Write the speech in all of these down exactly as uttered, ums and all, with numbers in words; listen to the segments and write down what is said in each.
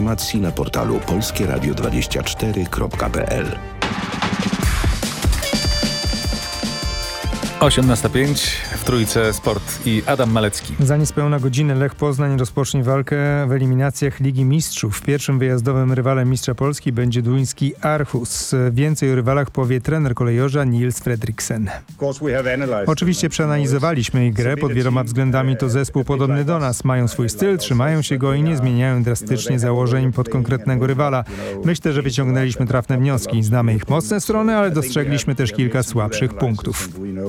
informacji na portalu polskie radio dwadzieścia cztery kropka p l. osiemnasta pięć w Trójce Sport i Adam Malecki. Za niespełna godzinę Lech Poznań rozpocznie walkę w eliminacjach Ligi Mistrzów. Pierwszym wyjazdowym rywalem mistrza Polski będzie duński Aarhus. Więcej o rywalach powie trener kolejorza Niels Fredriksen. Oczywiście przeanalizowaliśmy ich grę. Pod wieloma względami to zespół podobny do nas. Mają swój styl, trzymają się go i nie zmieniają drastycznie założeń pod konkretnego rywala. Myślę, że wyciągnęliśmy trafne wnioski. Znamy ich mocne strony, ale dostrzegliśmy też kilka słabszych punktów.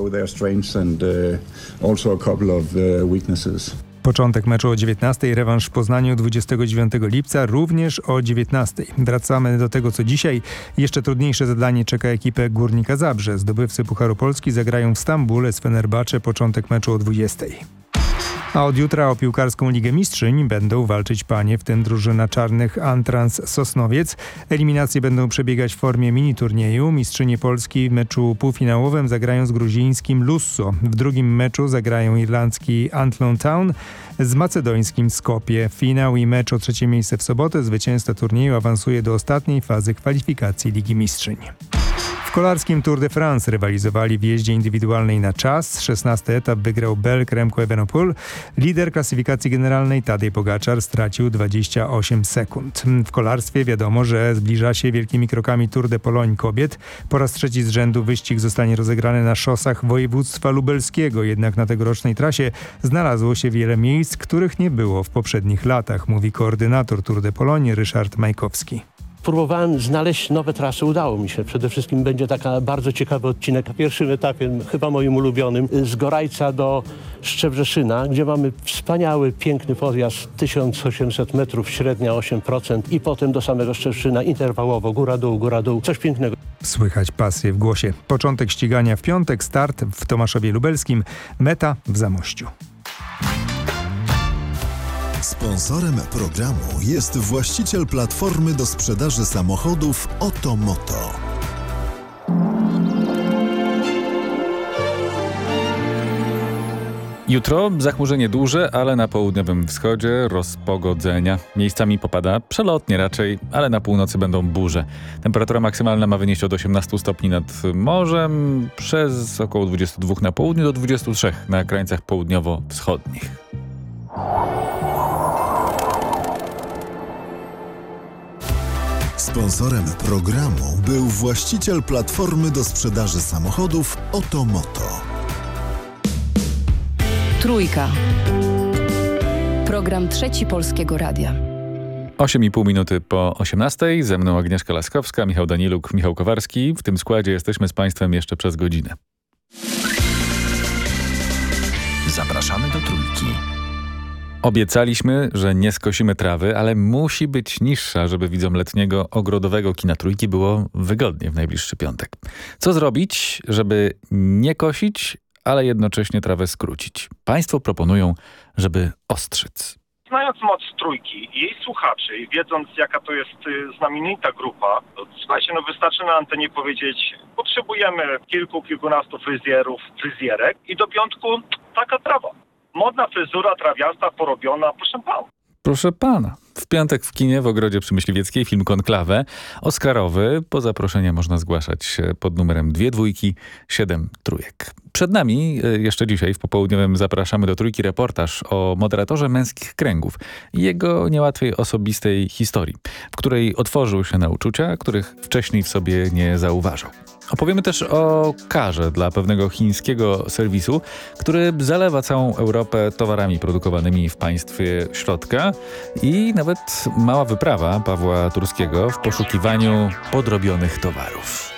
Początek meczu o dziewiętnastej, rewanż w Poznaniu dwudziestego dziewiątego lipca, również o dziewiętnastej. Wracamy do tego, co dzisiaj. Jeszcze trudniejsze zadanie czeka ekipę Górnika Zabrze. Zdobywcy Pucharu Polski zagrają w Stambule z Fenerbahce, początek meczu o dwudziestej. A od jutra o piłkarską Ligę Mistrzyń będą walczyć panie, w tym drużyna czarnych Antrans Sosnowiec. Eliminacje będą przebiegać w formie mini-turnieju. Mistrzynie Polski w meczu półfinałowym zagrają z gruzińskim Lusso. W drugim meczu zagrają irlandzki Athlone Town z macedońskim Skopje. Finał i mecz o trzecie miejsce w sobotę. Zwycięzca turnieju awansuje do ostatniej fazy kwalifikacji Ligi Mistrzyń. W kolarskim Tour de France rywalizowali w jeździe indywidualnej na czas. szesnasty etap wygrał Belg Remco Evenepoel. Lider klasyfikacji generalnej Tadej Pogaczar stracił dwadzieścia osiem sekund. W kolarstwie wiadomo, że zbliża się wielkimi krokami Tour de Pologne kobiet. Po raz trzeci z rzędu wyścig zostanie rozegrany na szosach województwa lubelskiego. Jednak na tegorocznej trasie znalazło się wiele miejsc, których nie było w poprzednich latach, mówi koordynator Tour de Pologne Ryszard Majkowski. Próbowałem znaleźć nowe trasy, udało mi się. Przede wszystkim będzie taka bardzo ciekawy odcinek na pierwszym etapie, chyba moim ulubionym, z Gorajca do Szczebrzeszyna, gdzie mamy wspaniały, piękny podjazd, tysiąc osiemset metrów, średnia osiem procent i potem do samego Szczebrzeszyna interwałowo, góra-dół, góra-dół, coś pięknego. Słychać pasję w głosie. Początek ścigania w piątek, start w Tomaszowie Lubelskim, meta w Zamościu. Sponsorem programu jest właściciel platformy do sprzedaży samochodów Otomoto. Jutro zachmurzenie duże, ale na południowym wschodzie rozpogodzenia. Miejscami popada przelotnie raczej, ale na północy będą burze. Temperatura maksymalna ma wynieść od osiemnastu stopni nad morzem, przez około dwudziestu dwóch na południu do dwudziestu trzech na krańcach południowo-wschodnich. Sponsorem programu był właściciel platformy do sprzedaży samochodów Otomoto. Trójka. Program Trzeci Polskiego Radia. osiem i pół minuty po osiemnastej. Ze mną Agnieszka Laskowska, Michał Daniluk, Michał Kowarski. W tym składzie jesteśmy z Państwem jeszcze przez godzinę. Zapraszamy do Trójki. Obiecaliśmy, że nie skosimy trawy, ale musi być niższa, żeby widzom letniego ogrodowego kina Trójki było wygodnie w najbliższy piątek. Co zrobić, żeby nie kosić, ale jednocześnie trawę skrócić? Państwo proponują, żeby ostrzyc. Znając moc Trójki i jej słuchaczy i wiedząc, jaka to jest y, znamienita grupa, to, słuchajcie, no wystarczy na antenie powiedzieć, potrzebujemy kilku, kilkunastu fryzjerów, fryzjerek i do piątku taka trawa. Modna fryzura trawiasta porobiona, proszę pana. Proszę pana. W piątek w kinie w Ogrodzie przy Myśliwieckiej film Konklawę oscarowy. Po zaproszenia można zgłaszać się pod numerem dwie dwójki, siedem trójek. Przed nami jeszcze dzisiaj w popołudniowym zapraszamy do Trójki reportaż o moderatorze Męskich Kręgów i jego niełatwej osobistej historii, w której otworzył się na uczucia, których wcześniej w sobie nie zauważał. Opowiemy też o karze dla pewnego chińskiego serwisu, który zalewa całą Europę towarami produkowanymi w państwie środka i nawet mała wyprawa Pawła Turskiego w poszukiwaniu podrobionych towarów.